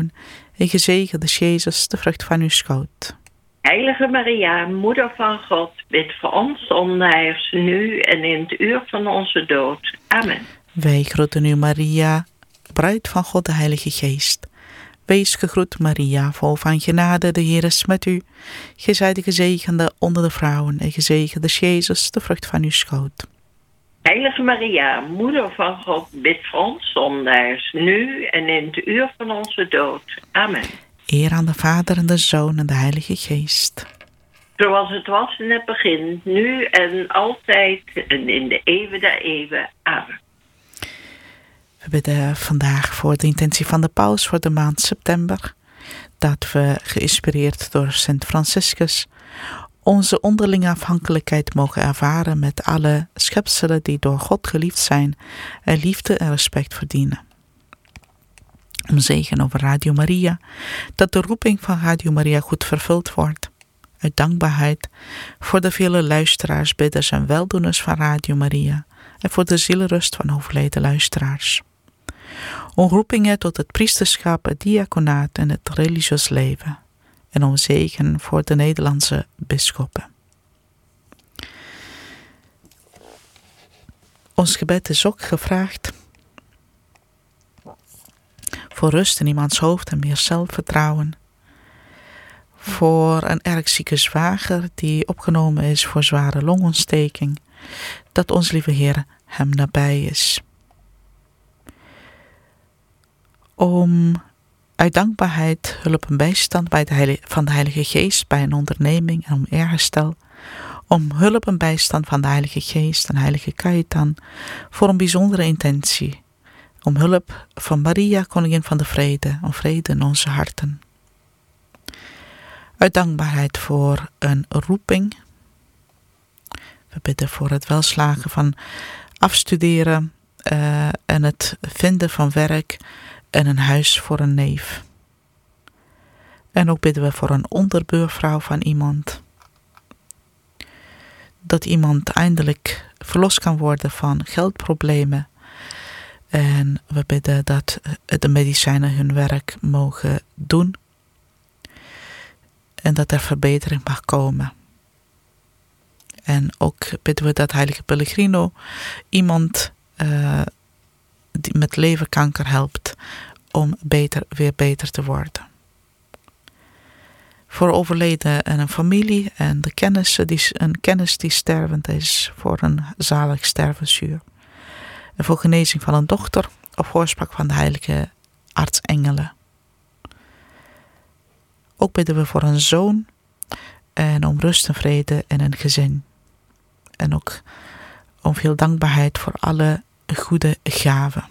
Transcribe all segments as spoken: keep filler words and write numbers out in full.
vrouwen, en gezegend is Jezus, de vrucht van uw schoot. Heilige Maria, Moeder van God, bid voor ons zondaars, nu en in het uur van onze dood. Amen. Wij groeten u, Maria, bruid van God, de Heilige Geest. Wees gegroet, Maria, vol van genade, de Heer is met u. Gij zijt de gezegende onder de vrouwen, en gezegend is Jezus, de vrucht van uw schoot. Heilige Maria, Moeder van God, bid voor ons zondaars, nu en in het uur van onze dood. Amen. Eer aan de Vader en de Zoon en de Heilige Geest. Zoals het was in het begin, nu en altijd en in de eeuwen der eeuwen. Amen. We bidden vandaag voor de intentie van de paus voor de maand september. Dat we, geïnspireerd door Sint Franciscus, onze onderlinge afhankelijkheid mogen ervaren met alle schepselen die door God geliefd zijn en liefde en respect verdienen. Om zegen over Radio Maria, dat de roeping van Radio Maria goed vervuld wordt. Uit dankbaarheid voor de vele luisteraars, bidders en weldoeners van Radio Maria en voor de zielerust van overleden luisteraars. Om roepingen tot het priesterschap, het diaconaat en het religieus leven. En om zegen voor de Nederlandse bisschoppen. Ons gebed is ook gevraagd voor rust in iemands hoofd en meer zelfvertrouwen. Voor een erg zieke zwager die opgenomen is voor zware longontsteking. Dat ons lieve Heer hem nabij is. Om uit dankbaarheid hulp en bijstand bij de Heilige, van de Heilige Geest bij een onderneming en om eerherstel. Om hulp en bijstand van de Heilige Geest en Heilige Cajetan voor een bijzondere intentie. Om hulp van Maria, Koningin van de Vrede, om vrede in onze harten. Uit dankbaarheid voor een roeping. We bidden voor het welslagen van afstuderen uh, en het vinden van werk en een huis voor een neef. En ook bidden we voor een onderbuurvrouw van iemand. Dat iemand eindelijk verlost kan worden van geldproblemen. En we bidden dat de medicijnen hun werk mogen doen. En dat er verbetering mag komen. En ook bidden we dat Heilige Pellegrino iemand uh, die met leverkanker helpt om beter, weer beter te worden. Voor overleden en een familie en de kennissen die, een kennis die stervend is voor een zalig stervensuur. En voor genezing van een dochter op voorspraak van de heilige artsengelen. Ook bidden we voor een zoon en om rust en vrede in een gezin. En ook om veel dankbaarheid voor alle goede gaven.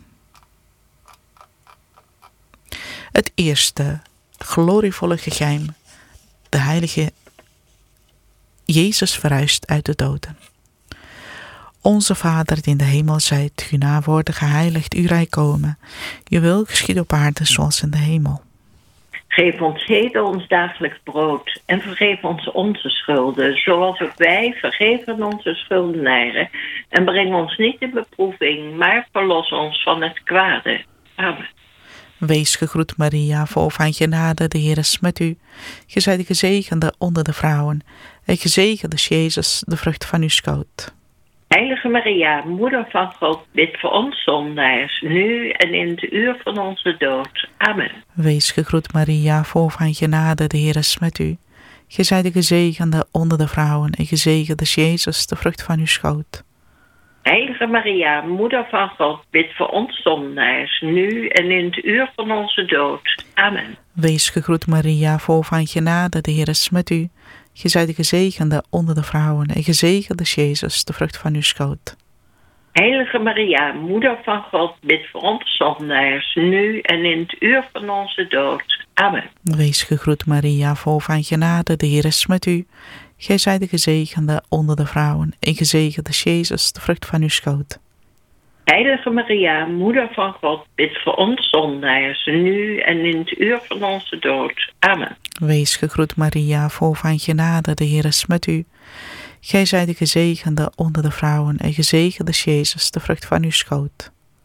Het eerste glorievolle geheim, de heilige Jezus verhuist uit de doden. Onze Vader die in de hemel zijt, uw naam worden geheiligd, uw rijk komen. Je wil geschieden op aarde zoals in de hemel. Geef ons heden ons dagelijks brood en vergeef ons onze schulden, zoals ook wij vergeven onze schuldenaren. En breng ons niet in beproeving, maar verlos ons van het kwade. Amen. Wees gegroet Maria, vol van genade, de Heer is met u. Ge zijt de gezegende onder de vrouwen, en gezegend is Jezus, de vrucht van uw schoot. Heilige Maria, Moeder van God, bid voor ons zondaars, nu en in het uur van onze dood. Amen. Wees gegroet Maria, vol van genade, de Heer is met u. Ge zijt de gezegende onder de vrouwen, en gezegend is Jezus, de vrucht van uw schoot. Heilige Maria, Moeder van God, bid voor ons zondaars, nu en in het uur van onze dood. Amen. Wees gegroet Maria, vol van genade, de Heer is met u. Ge zijt de gezegende onder de vrouwen, en gezegend is Jezus, de vrucht van uw schoot. Heilige Maria, Moeder van God, bid voor ons zondaars, nu en in het uur van onze dood. Amen. Wees gegroet Maria, vol van genade, de Heer is met u. Gij zijt de gezegende onder de vrouwen, en gezegend is Jezus, de vrucht van uw schoot. Heilige Maria, Moeder van God, bid voor ons zondaars, nu en in het uur van onze dood. Amen. Wees gegroet Maria, vol van genade, de Heer is met u. Gij zijt de gezegende onder de vrouwen, en gezegend is Jezus, de vrucht van uw schoot.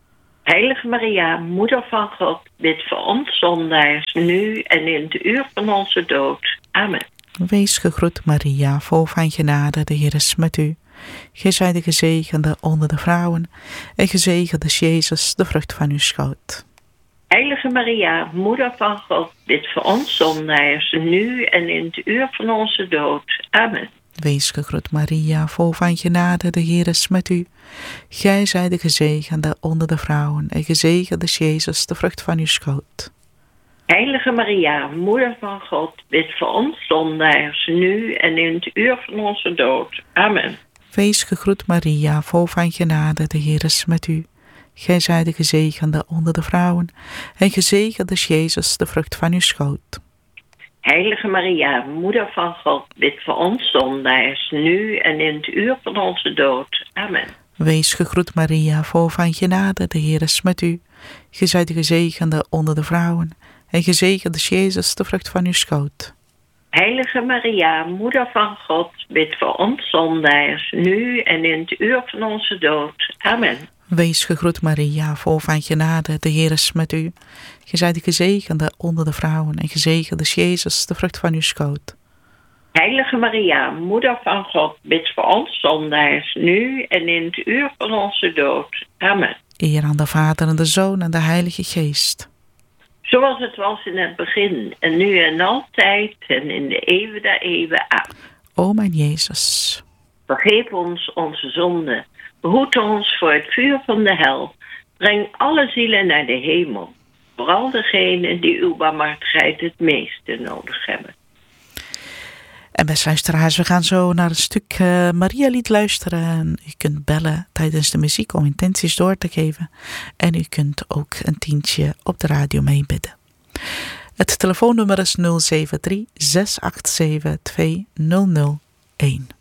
Heilige Maria, Moeder van God, bid voor ons zondaars, nu en in het uur van onze dood. Amen. Wees gegroet, Maria, vol van genade, de Heer is met u. Gij zijt de gezegende onder de vrouwen, en gezegend is Jezus, de vrucht van uw schoot. Heilige Maria, Moeder van God, bid voor ons zondaars, nu en in het uur van onze dood. Amen. Wees gegroet, Maria, vol van genade, de Heer is met u. Gij zijt de gezegende onder de vrouwen, en gezegend is Jezus, de vrucht van uw schoot. Heilige Maria, Moeder van God, bid voor ons zondaars, nu en in het uur van onze dood. Amen. Wees gegroet, Maria, vol van genade, de Heer is met u. Gij zijt de gezegende onder de vrouwen, en gezegend is Jezus, de vrucht van uw schoot. Heilige Maria, Moeder van God, bid voor ons zondaars, nu en in het uur van onze dood. Amen. Wees gegroet, Maria, vol van genade, de Heer is met u. Gij zijt de gezegende onder de vrouwen, en gezegend is Jezus, de vrucht van uw schoot. Heilige Maria, Moeder van God, bid voor ons zondaars, nu en in het uur van onze dood. Amen. Wees gegroet, Maria, vol van genade, de Heer is met u. Gij zijt de gezegende onder de vrouwen, en gezegend is Jezus, de vrucht van uw schoot. Heilige Maria, Moeder van God, bid voor ons zondaars, nu en in het uur van onze dood. Amen. Eer aan de Vader en de Zoon en de Heilige Geest. Zoals het was in het begin, en nu en altijd, en in de eeuwen der eeuwen. Amen. O mijn Jezus, vergeef ons onze zonden, behoed ons voor het vuur van de hel, breng alle zielen naar de hemel, vooral degenen die uw barmhartigheid het meeste nodig hebben. En beste luisteraars, we gaan zo naar een stuk uh, Maria-lied luisteren. U kunt bellen tijdens de muziek om intenties door te geven. En u kunt ook een tientje op de radio meebidden. Het telefoonnummer is nul zeven drie, zes acht zeven, twee nul nul een.